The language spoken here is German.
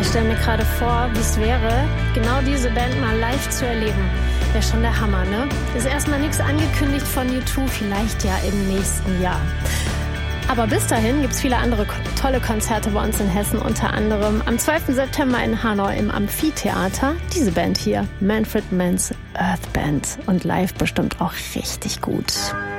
Ich stelle mir gerade vor, wie es wäre, genau diese Band mal live zu erleben. Wäre schon der Hammer, ne? Ist erstmal nichts angekündigt von U2, vielleicht ja im nächsten Jahr. Aber bis dahin gibt es viele andere tolle Konzerte bei uns in Hessen, unter anderem am 12. September in Hanau im Amphitheater. Diese Band hier, Manfred Mann's Earth Band, und live bestimmt auch richtig gut.